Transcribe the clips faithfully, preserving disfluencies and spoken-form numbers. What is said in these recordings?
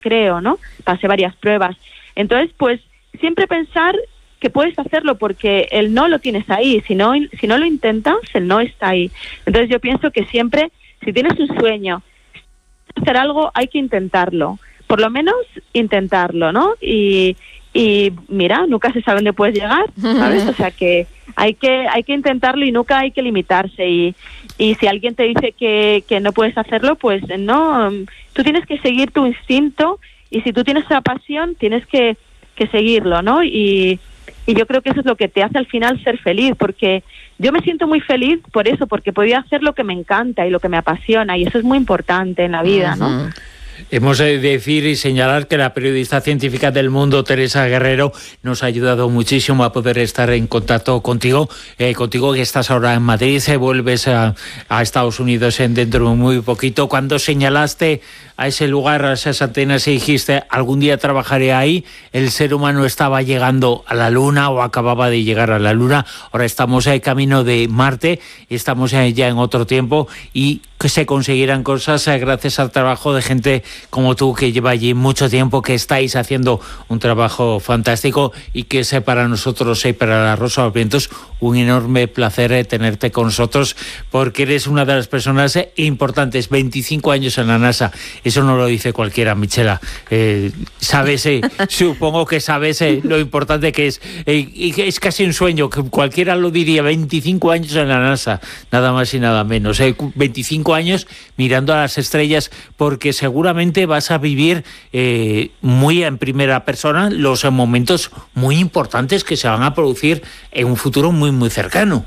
creo, ¿no? Pasé varias pruebas. Entonces, pues, siempre pensar que puedes hacerlo porque el no lo tienes ahí. Si no, si no lo intentas, el no está ahí. Entonces, yo pienso que siempre, si tienes un sueño, hacer algo, hay que intentarlo. Por lo menos intentarlo, ¿no? Y, y mira, nunca se sabe dónde puedes llegar, ¿sabes? O sea que hay que hay que intentarlo y nunca hay que limitarse. Y, y si alguien te dice que, que no puedes hacerlo, pues no, tú tienes que seguir tu instinto y si tú tienes esa pasión, tienes que, que seguirlo, ¿no? Y, y yo creo que eso es lo que te hace al final ser feliz, porque yo me siento muy feliz por eso, porque podía hacer lo que me encanta y lo que me apasiona, y eso es muy importante en la vida, ¿no? Uh-huh. Hemos de decir y señalar que la periodista científica del Mundo, Teresa Guerrero, nos ha ayudado muchísimo a poder estar en contacto contigo, eh, contigo que estás ahora en Madrid, eh, vuelves a, a Estados Unidos en dentro de muy poquito. Cuando señalaste a ese lugar, a esas antenas y dijiste, algún día trabajaré ahí, el ser humano estaba llegando a la Luna o acababa de llegar a la Luna, ahora estamos en camino de Marte, estamos ya en otro tiempo y que se conseguirán cosas eh, gracias al trabajo de gente como tú que lleva allí mucho tiempo, que estáis haciendo un trabajo fantástico y que es para nosotros y para la Rosa de los Vientos un enorme placer eh, tenerte con nosotros porque eres una de las personas eh, importantes, veinticinco años en la NASA, eso no lo dice cualquiera, Michela, eh, sabes, eh, supongo que sabes eh, lo importante que es, eh, y que es casi un sueño, que cualquiera lo diría, veinticinco años en la NASA, nada más y nada menos, eh, veinticinco años mirando a las estrellas, porque seguramente vas a vivir eh, muy en primera persona los momentos muy importantes que se van a producir en un futuro muy muy cercano.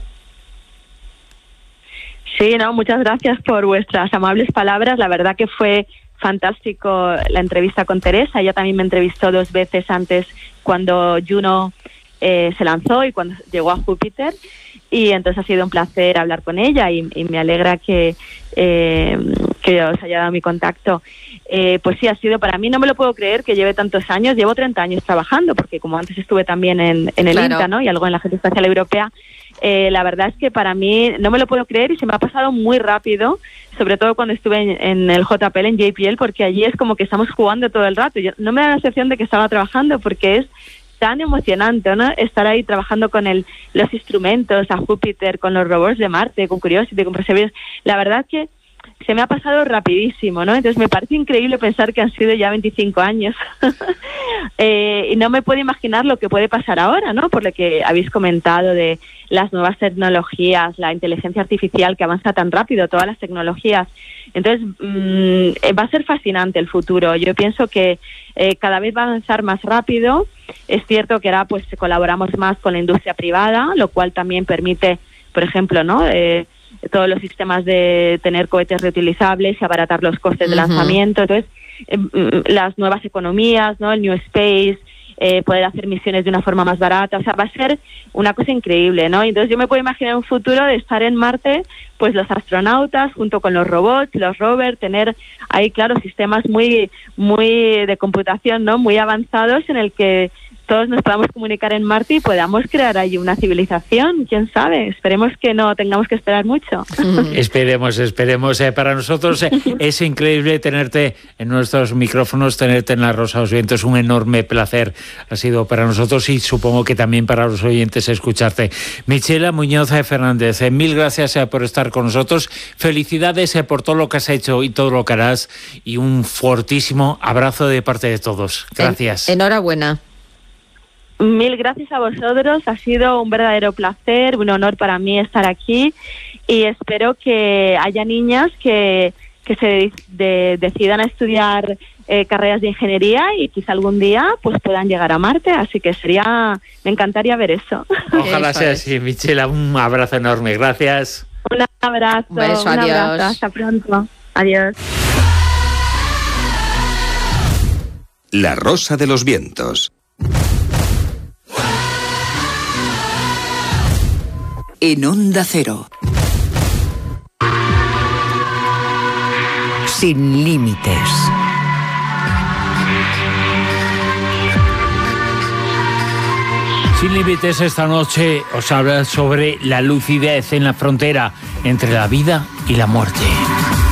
Sí, no, muchas gracias por vuestras amables palabras. La verdad que fue fantástico la entrevista con Teresa. Ella también me entrevistó dos veces antes cuando Juno eh, se lanzó y cuando llegó a Júpiter. Y entonces ha sido un placer hablar con ella y, y me alegra que, eh, que os haya dado mi contacto. Eh, pues sí, ha sido para mí, no me lo puedo creer que lleve tantos años, llevo treinta años trabajando, porque como antes estuve también en, en el claro. INTA, ¿no? Y algo en la Agencia Espacial Europea, eh, la verdad es que para mí no me lo puedo creer y se me ha pasado muy rápido, sobre todo cuando estuve en, en el J P L, en J P L, porque allí es como que estamos jugando todo el rato. Yo, no me da la sensación de que estaba trabajando porque es tan emocionante, ¿no? Estar ahí trabajando con el, los instrumentos a Júpiter, con los robots de Marte, con Curiosity, con Perseverance. La verdad que se me ha pasado rapidísimo, ¿no? Entonces me parece increíble pensar que han sido ya veinticinco años. eh, y no me puedo imaginar lo que puede pasar ahora, ¿no? Por lo que habéis comentado de las nuevas tecnologías, la inteligencia artificial que avanza tan rápido, todas las tecnologías. Entonces mmm, va a ser fascinante el futuro. Yo pienso que eh, cada vez va a avanzar más rápido. Es cierto que ahora pues colaboramos más con la industria privada, lo cual también permite, por ejemplo, ¿no? Eh, todos los sistemas de tener cohetes reutilizables y abaratar los costes uh-huh. de lanzamiento. Entonces, eh, las nuevas economías, ¿no? El New Space, eh, poder hacer misiones de una forma más barata, o sea, va a ser una cosa increíble, ¿no? Entonces yo me puedo imaginar un futuro de estar en Marte, pues los astronautas junto con los robots, los rovers, tener ahí, claro, sistemas muy, muy de computación, ¿no? Muy avanzados en el que todos nos podamos comunicar en Marte y podamos crear ahí una civilización, quién sabe, esperemos que no tengamos que esperar mucho. Esperemos, esperemos. Eh, para nosotros eh, es increíble tenerte en nuestros micrófonos, tenerte en la Rosa de los Vientos, un enorme placer ha sido para nosotros y supongo que también para los oyentes escucharte. Michela Muñoz Fernández, eh, mil gracias eh, por estar con nosotros, felicidades eh, por todo lo que has hecho y todo lo que harás y un fortísimo abrazo de parte de todos. Gracias. En, enhorabuena. Mil gracias a vosotros, ha sido un verdadero placer, un honor para mí estar aquí y espero que haya niñas que, que se de, decidan a estudiar eh, carreras de ingeniería y quizá algún día pues puedan llegar a Marte, así que sería, me encantaría ver eso. Ojalá sea así, Michela, un abrazo enorme, gracias. Un abrazo, un beso, un adiós. abrazo, hasta pronto, adiós. La Rosa de los Vientos. En Onda Cero. Sin límites. Sin límites esta noche os habla sobre la lucidez en la frontera entre la vida y la muerte.